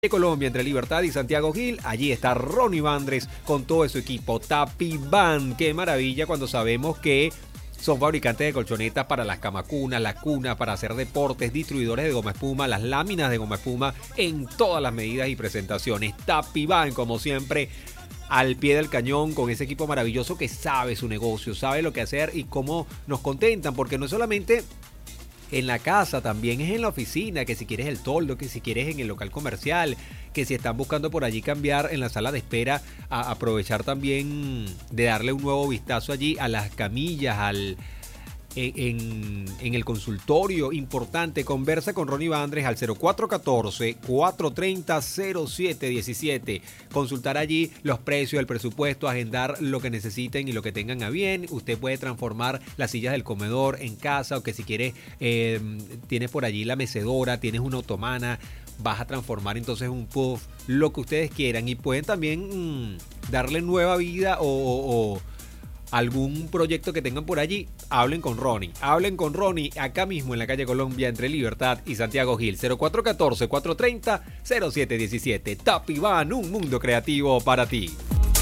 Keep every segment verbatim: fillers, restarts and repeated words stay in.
de Colombia, entre Libertad y Santiago Gil. Allí está Ronnie Vandres con todo su equipo. Tapibán, qué maravilla cuando sabemos que son fabricantes de colchonetas para las camacunas, las cunas, para hacer deportes, distribuidores de goma espuma, las láminas de goma espuma en todas las medidas y presentaciones. Tapibán, como siempre, al pie del cañón con ese equipo maravilloso que sabe su negocio, sabe lo que hacer y cómo nos contentan, porque no es solamente en la casa, también es en la oficina, que si quieres el toldo, que si quieres en el local comercial, que si están buscando por allí cambiar en la sala de espera, a aprovechar también de darle un nuevo vistazo allí a las camillas, al en, en el consultorio. Importante, conversa con Ronnie Vandres al cero cuatro uno cuatro, cuatro tres cero, cero siete uno siete. Consultar allí los precios, el presupuesto, agendar lo que necesiten y lo que tengan a bien. Usted puede transformar las sillas del comedor en casa, o que si quieres, eh, tienes por allí la mecedora, tienes una otomana, vas a transformar entonces un puff, lo que ustedes quieran. Y pueden también mmm, darle nueva vida o, o, o algún proyecto que tengan por allí. Hablen con Ronnie, hablen con Ronnie acá mismo en la calle Colombia, entre Libertad y Santiago Gil. Cero cuatro uno cuatro, cuatro tres cero, cero siete uno siete. Tapibán, un mundo creativo para ti.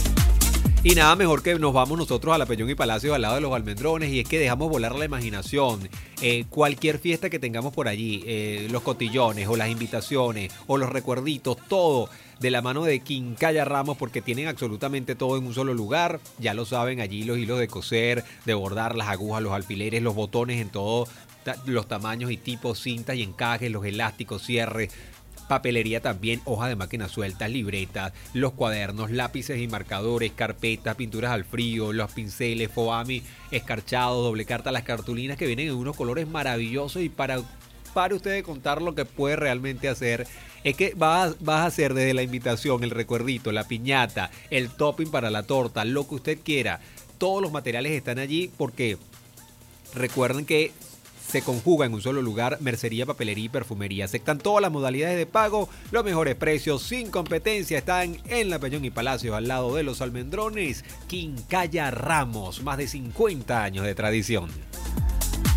Y nada mejor que nos vamos nosotros a la Peñón y Palacio al lado de los Almendrones, y es que dejamos volar la imaginación. Eh, cualquier fiesta que tengamos por allí, eh, los cotillones o las invitaciones o los recuerditos, todo de la mano de Quincalla Ramos, porque tienen absolutamente todo en un solo lugar. Ya lo saben, allí los hilos de coser, de bordar, las agujas, los alfileres, los botones en todos los tamaños y tipos, cintas y encajes, los elásticos, cierres, papelería también, hoja de máquina sueltas, libretas, los cuadernos, lápices y marcadores, carpetas, pinturas al frío, los pinceles, foami, escarchados, doble carta, las cartulinas que vienen en unos colores maravillosos. Y para, para ustedes contar lo que puede realmente hacer, es que vas, vas a hacer desde la invitación, el recuerdito, la piñata, el topping para la torta, lo que usted quiera. Todos los materiales están allí, porque recuerden que se conjuga en un solo lugar mercería, papelería y perfumería. Aceptan todas las modalidades de pago, los mejores precios, sin competencia. Están en la Peñón y Palacio, al lado de los Almendrones. Quincalla Ramos, más de cincuenta años de tradición.